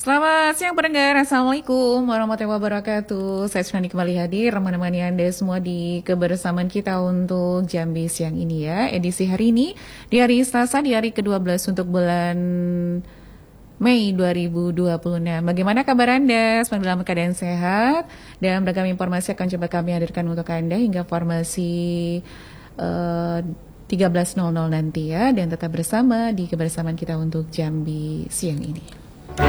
Selamat siang pendengar, Assalamualaikum warahmatullahi wabarakatuh. Saya Sunani kembali hadir menemani Anda semua di kebersamaan kita untuk Jambi siang ini ya. Edisi hari ini di hari Selasa di hari ke-12 untuk bulan Mei 2026. Bagaimana kabar Anda? Semoga dalam keadaan sehat. Dan beragam informasi akan coba kami hadirkan untuk Anda hingga formasi 13.00 nanti ya. Dan tetap bersama di kebersamaan kita untuk Jambi siang ini.